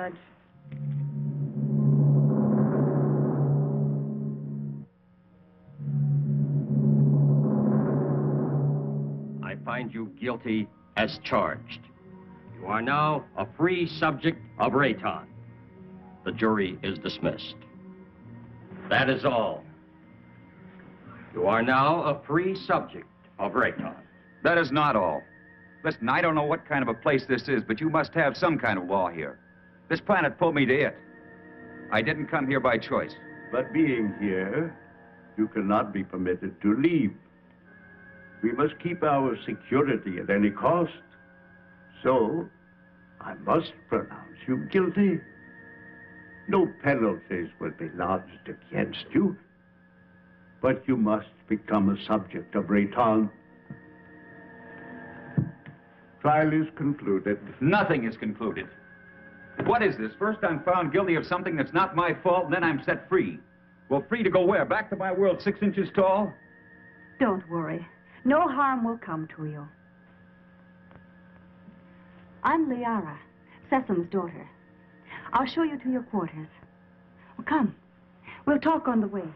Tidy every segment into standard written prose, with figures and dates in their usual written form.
Judge. I find you guilty as charged. You are now a free subject of Rayton. The jury is dismissed. That is all. You are now a free subject of Rayton. That is not all. Listen, I don't know what kind of a place this is, but you must have some kind of law here. This planet pulled me to it. I didn't come here by choice. But being here, you cannot be permitted to leave. We must keep our security at any cost. So, I must pronounce you guilty. No penalties will be lodged against you. But you must become a subject of Rayton. Trial is concluded. Nothing is concluded. What is this? First I'm found guilty of something that's not my fault, and then I'm set free. Well, free to go where? Back to my world 6 inches tall? Don't worry. No harm will come to you. I'm Liara, Sesam's daughter. I'll show you to your quarters. Well, come. We'll talk on the way.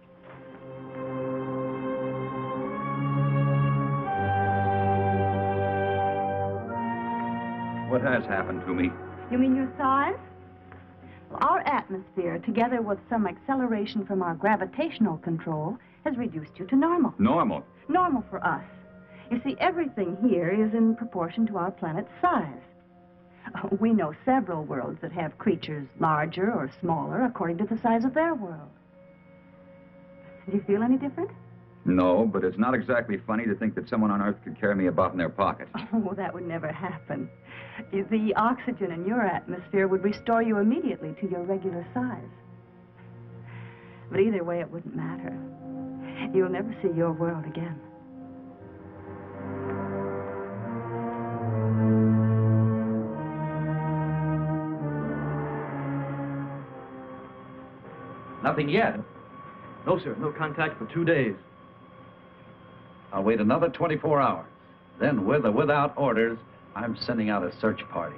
What has happened to me? You mean your size? Well, our atmosphere, together with some acceleration from our gravitational control, has reduced you to normal. Normal? Normal for us. You see, everything here is in proportion to our planet's size. We know several worlds that have creatures larger or smaller according to the size of their world. Do you feel any different? No, but it's not exactly funny to think that someone on Earth could carry me about in their pocket. Oh, that would never happen. The oxygen in your atmosphere would restore you immediately to your regular size. But either way, it wouldn't matter. You'll never see your world again. Nothing yet. No, sir. No contact for 2 days. I'll wait another 24 hours. Then, with or without orders, I'm sending out a search party.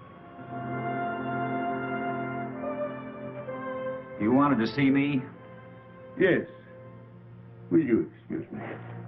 You wanted to see me? Yes. Will you excuse me?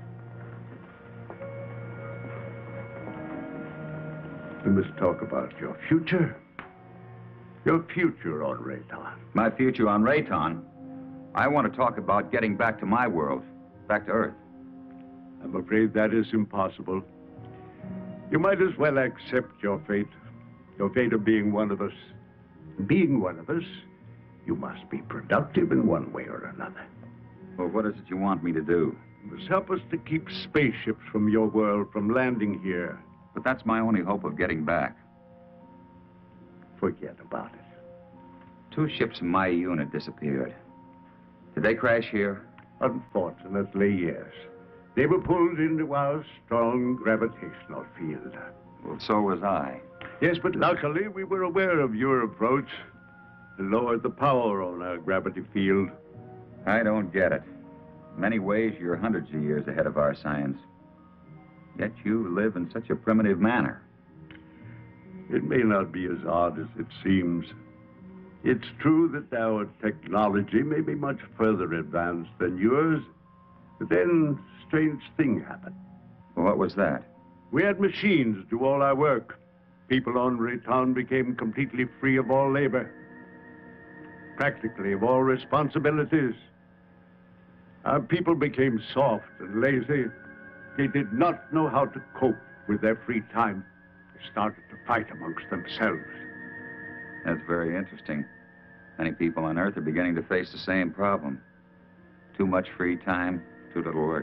We must talk about your future. Your future on Rayton. My future on Rayton? I want to talk about getting back to my world, back to Earth. I'm afraid that is impossible. You might as well accept your fate of being one of us. Being one of us, you must be productive in one way or another. Well, what is it you want me to do? You must help us to keep spaceships from your world from landing here. But that's my only hope of getting back. Forget about it. 2 ships in my unit disappeared. Did they crash here? Unfortunately, yes. They were pulled into our strong gravitational field. Well, so was I. Yes, but luckily we were aware of your approach and lowered the power on our gravity field. I don't get it. In many ways, you're hundreds of years ahead of our science. Yet you live in such a primitive manner. It may not be as odd as it seems. It's true that our technology may be much further advanced than yours, but then a strange thing happened. Well, what was that? We had machines do all our work. People on Rayton became completely free of all labor, practically of all responsibilities. Our people became soft and lazy. They did not know how to cope with their free time. They started to fight amongst themselves. That's very interesting. Many people on Earth are beginning to face the same problem. Too much free time, too little work.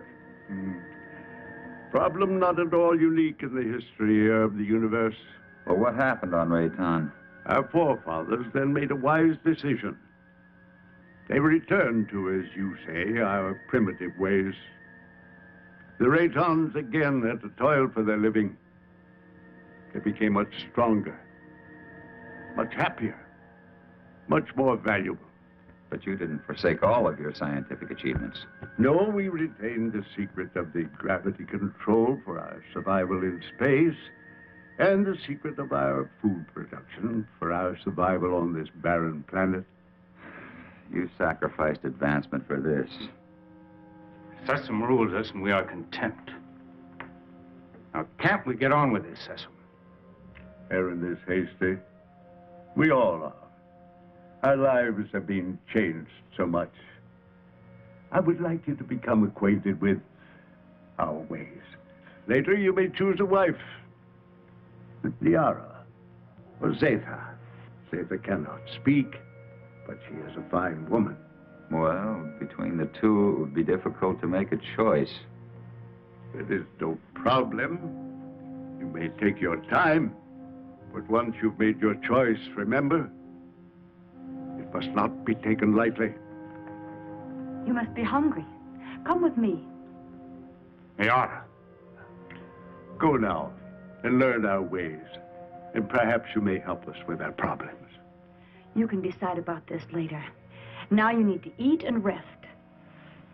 Problem not at all unique in the history of the universe. Well, what happened on Rayton? Our forefathers then made a wise decision. They returned to, as you say, our primitive ways. The Raytons again had to toil for their living. They became much stronger, much happier, much more valuable. But you didn't forsake all of your scientific achievements. No, we retained the secret of the gravity control for our survival in space. and the secret of our food production for our survival on this barren planet. You sacrificed advancement for this. Sesame rules us and we are content. Now, can't we get on with this, Sesame? Errand is hasty. We all are. Our lives have been changed so much. I would like you to become acquainted with our ways. Later, you may choose a wife. With Liara or Zetha. Zetha cannot speak, but she is a fine woman. Well, between the two, it would be difficult to make a choice. It is no problem. You may take your time, but once you've made your choice, remember, it must not be taken lightly. You must be hungry. Come with me. Liara. Go now and learn our ways, and perhaps you may help us with our problems. You can decide about this later. Now you need to eat and rest.